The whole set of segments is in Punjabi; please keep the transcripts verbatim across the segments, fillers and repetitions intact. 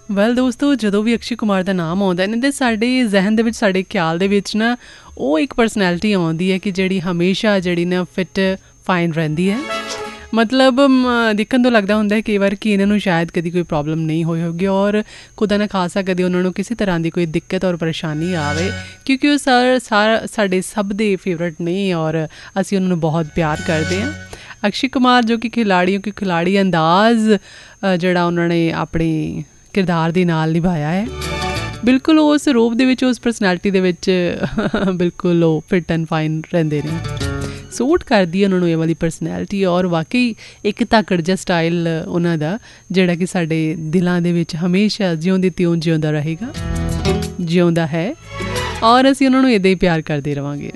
ਵੈਲ ਦੋਸਤੋ, ਜਦੋਂ ਵੀ ਅਕਸ਼ੇ ਕੁਮਾਰ ਦਾ ਨਾਮ ਆਉਂਦਾ ਨੇ ਤਾਂ ਸਾਡੇ ਜ਼ਹਿਨ ਦੇ ਵਿੱਚ, ਸਾਡੇ ਖਿਆਲ ਦੇ ਵਿੱਚ ਨਾ ਉਹ ਇੱਕ ਪਰਸਨੈਲਿਟੀ ਆਉਂਦੀ ਹੈ ਕਿ ਜਿਹੜੀ ਹਮੇਸ਼ਾ ਜਿਹੜੀ ਨਾ ਫਿੱਟ ਫਾਈਨ ਰਹਿੰਦੀ ਹੈ। ਮਤਲਬ ਦੇਖਣ ਤੋਂ ਲੱਗਦਾ ਹੁੰਦਾ ਕਈ ਵਾਰ ਕਿ ਇਹਨਾਂ ਨੂੰ ਸ਼ਾਇਦ ਕਦੀ ਕੋਈ ਪ੍ਰੋਬਲਮ ਨਹੀਂ ਹੋਈ ਹੋਊਗੀ ਔਰ ਖੁਦਾ ਨਾ ਖਾਸਾ ਕਦੇ ਉਹਨਾਂ ਨੂੰ ਕਿਸੇ ਤਰ੍ਹਾਂ ਦੀ ਕੋਈ ਦਿੱਕਤ ਔਰ ਪਰੇਸ਼ਾਨੀ ਆਵੇ, ਕਿਉਂਕਿ ਉਹ ਸਰ ਸਾਰ ਸਾਡੇ ਸਭ ਦੇ ਫੇਵਰਟ ਨੇ ਔਰ ਅਸੀਂ ਉਹਨਾਂ ਨੂੰ ਬਹੁਤ ਪਿਆਰ ਕਰਦੇ ਹਾਂ। ਅਕਸ਼ੇ ਕੁਮਾਰ ਜੋ ਕਿ ਖਿਲਾੜੀਆਂ ਕਿ ਖਿਲਾੜੀ ਅੰਦਾਜ਼ ਜਿਹੜਾ ਉਹਨਾਂ ਨੇ ਆਪਣੇ ਕਿਰਦਾਰ ਦੇ ਨਾਲ ਨਿਭਾਇਆ ਹੈ, ਬਿਲਕੁਲ ਉਸ ਰੂਪ ਦੇ ਵਿੱਚ, ਉਸ ਪਰਸਨੈਲਿਟੀ ਦੇ ਵਿੱਚ ਬਿਲਕੁਲ ਉਹ ਫਿੱਟ ਐਂਡ ਫਾਈਨ ਰਹਿੰਦੇ ਨੇ। ਸੂਟ ਕਰਦੀ ਹੈ ਉਹਨਾਂ ਨੂੰ ਇਹ ਵਾਲੀ ਪਰਸਨੈਲਿਟੀ ਔਰ ਵਾਕਈ ਇੱਕ ਧਾਕੜ ਜਿਹਾ ਸਟਾਈਲ ਉਹਨਾਂ ਦਾ ਜਿਹੜਾ ਕਿ ਸਾਡੇ ਦਿਲਾਂ ਦੇ ਵਿੱਚ ਹਮੇਸ਼ਾ ਜਿਉਂਦੇ ਤਿਉਂ ਜਿਉਂਦਾ ਰਹੇਗਾ, ਜਿਉਂਦਾ ਹੈ ਔਰ ਅਸੀਂ ਉਹਨਾਂ ਨੂੰ ਇੱਦਾਂ ਹੀ ਪਿਆਰ ਕਰਦੇ ਰਹਾਂਗੇ।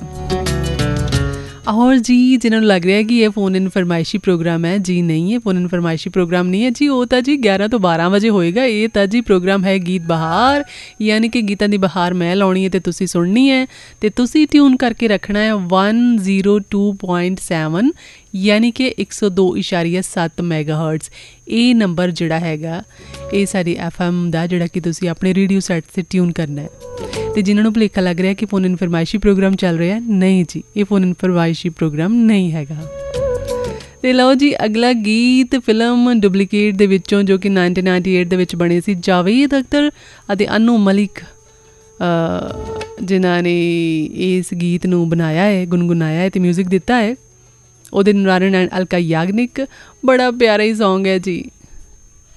ਔਰ ਜੀ ਜਿਨ੍ਹਾਂ ਨੂੰ ਲੱਗ ਰਿਹਾ ਕਿ ਇਹ फ़ोन इन फरमाइशी प्रोग्राम है, जी नहीं है फ़ोन इन फरमाइशी प्रोग्राम नहीं है जी, वो तो जी ग्यारह तो बारह वजे होएगा। ये तो जी प्रोग्राम है गीत बहार, यानी कि गीतां दी बहार मैं लाउणी है ते तुसी सुननी है ते तुसी ट्यून करके रखना है one zero two point seven यानी कि एक सौ दो इशारिया सत्त मैगा हर्ट्स। ये नंबर जिहड़ा हैगा ये साडी एफ एम दा जिहड़ा कि तुसी अपने रेडियो सैट से ट्यून करना है। तो जिन्होंने भुलेखा लग रहा है कि फ़ोन इन फरमाइशी प्रोग्राम चल रहा है, नहीं जी, ये फ़ोन इन फरमाइशी प्रोग्राम नहीं हैगा। तो लो जी अगला गीत फिल्म डुप्लीकेट दे विचों जो कि नाइनटीन नाइनटी एट दे विच बने सी, जावेद अख्तर अते अनु मलिक जिन्हां ने इस गीत नूं बनाया है, गुनगुनाया है तो म्यूजिक दिता है उदित नारायण एंड अलका याग्निक। बड़ा प्यारा ही सॉन्ग है जी।